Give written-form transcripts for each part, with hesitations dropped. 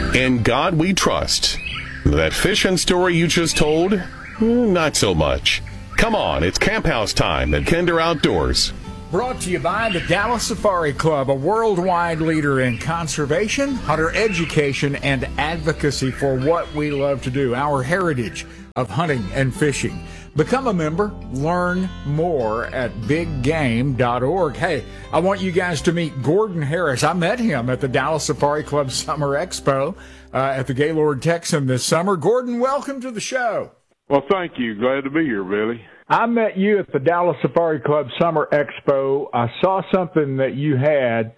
In God we trust. That fishing story you just told? Not so much. Come on, it's Camp House time at Kinder Outdoors. Brought to you by the Dallas Safari Club, a worldwide leader in conservation, hunter education, and advocacy for what we love to do, our heritage of hunting and fishing. Become a member, learn more at biggame.org. Hey, I want you guys to meet Gordon Harris. I met him at the Dallas Safari Club Summer Expo at the Gaylord Texan this summer. Gordon, welcome to the show. Well, thank you. Glad to be here, Billy. I met you at the Dallas Safari Club Summer Expo. I saw something that you had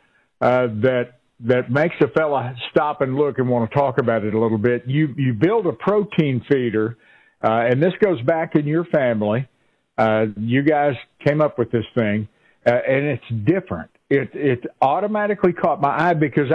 that makes a fella stop and look and want to talk about it a little bit. You build a protein feeder, and this goes back in your family. You guys came up with this thing, and it's different. It automatically caught my eye because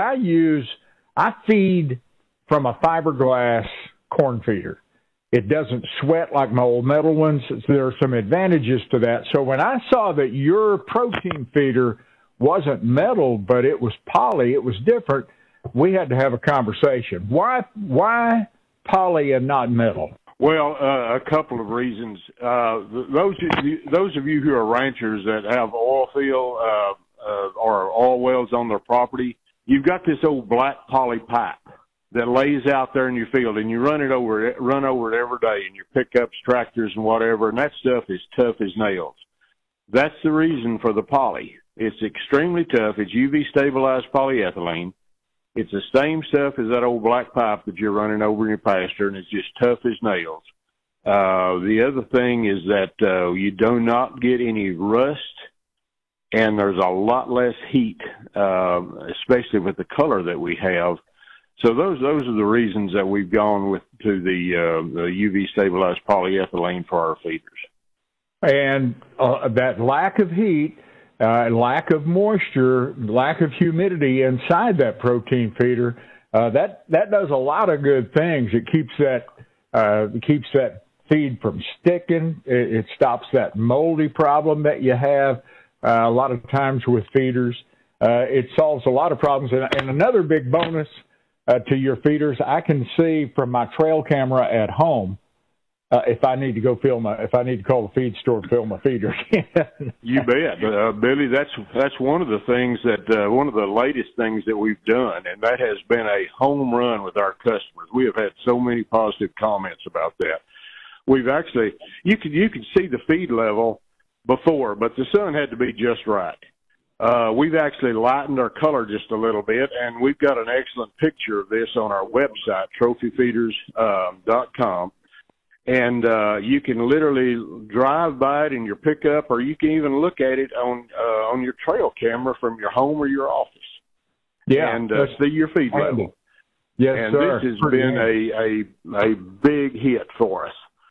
I feed from a fiberglass corn feeder. It doesn't sweat like my old metal ones. There are some advantages to that. So when I saw that your protein feeder wasn't metal, but it was poly, it was different, we had to have a conversation. Why poly and not metal? Well, a couple of reasons. Those of you who are ranchers that have oil field or oil wells on their property, you've got this old black poly pipe that lays out there in your field, and you run over it every day in your pickups, tractors, and whatever, and that stuff is tough as nails. That's the reason for the poly. It's extremely tough. It's UV-stabilized polyethylene. It's the same stuff as that old black pipe that you're running over in your pasture, and it's just tough as nails. The other thing is that you do not get any rust, and there's a lot less heat, especially with the color that we have. So those are the reasons that we've gone to the UV stabilized polyethylene for our feeders. And that lack of heat, lack of moisture, lack of humidity inside that protein feeder, that does a lot of good things. It keeps that feed from sticking. It stops that moldy problem that you have a lot of times with feeders. It solves a lot of problems. And another big bonus to your feeders, I can see from my trail camera at home if I need to call the feed store to fill my feeders. You bet, Billy. That's one of the things one of the latest things that we've done, and that has been a home run with our customers. We have had so many positive comments about that. We've actually you could see the feed level before, but the sun had to be just right. We've actually lightened our color just a little bit, and we've got an excellent picture of this on our website, trophyfeeders.com. And you can literally drive by it in your pickup, or you can even look at it on your trail camera from your home or your office. Yeah, and see your feed level. Yes, and sir. This has been a big hit for us.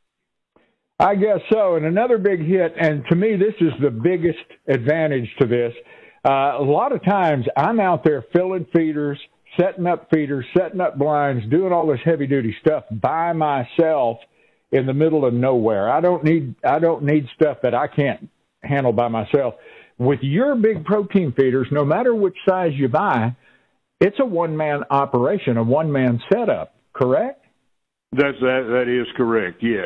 I guess so. And another big hit, and to me, this is the biggest advantage to this. A lot of times I'm out there filling feeders, setting up blinds, doing all this heavy duty stuff by myself in the middle of nowhere. I don't need stuff that I can't handle by myself. With your big protein feeders, no matter which size you buy, it's a one-man operation, a one-man setup, correct? That is correct, yes.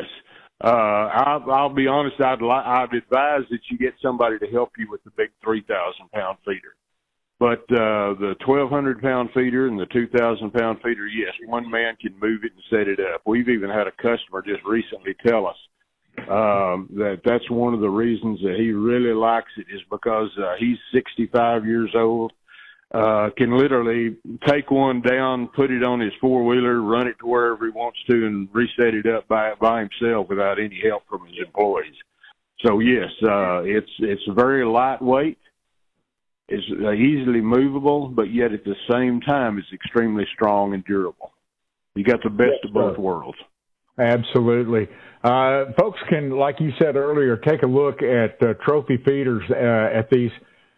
I'll be honest, I'd advise that you get somebody to help you with the big 3,000-pound feeder. But the 1,200-pound feeder and the 2,000-pound feeder, yes, one man can move it and set it up. We've even had a customer just recently tell us that's one of the reasons that he really likes it is because he's 65 years old, can literally take one down, put it on his four-wheeler, run it to wherever he wants to, and reset it up by himself without any help from his employees. So, yes, it's very lightweight. It's easily movable, but yet at the same time, it's extremely strong and durable. You got the best of both worlds. Absolutely. Folks can, like you said earlier, take a look at Trophy Feeders, at these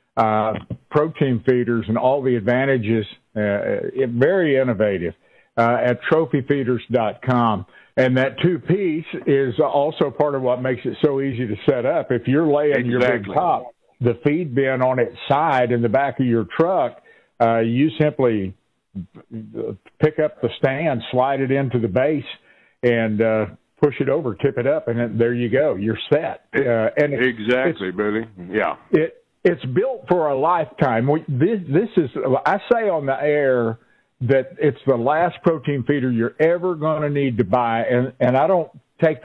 protein feeders and all the advantages. Very innovative at trophyfeeders.com. And that two-piece is also part of what makes it so easy to set up. If you're laying your big top, the feed bin on its side in the back of your truck, you simply pick up the stand, slide it into the base, and push it over, tip it up, and there you go. You're set. And exactly, Billy. Yeah. It's built for a lifetime. This is, I say on the air that it's the last protein feeder you're ever going to need to buy, and I don't take